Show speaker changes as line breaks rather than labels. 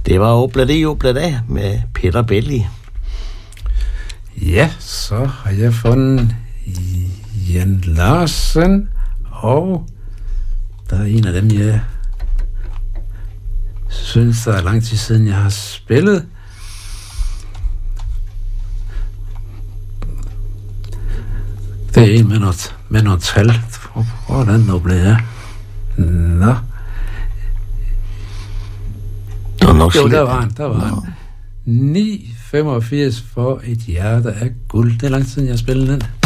Det var Oblade med Peter Belli.
Ja, så har jeg fundet Jan Larsen, og der er en af dem, jeg synes, der er lang tid siden, jeg har spillet. Det er en med noget tal. Hvordan nu blev jeg? Nå. Der var han. 9,85 for et hjerte af guld. Det er lang tid siden, jeg spillede den.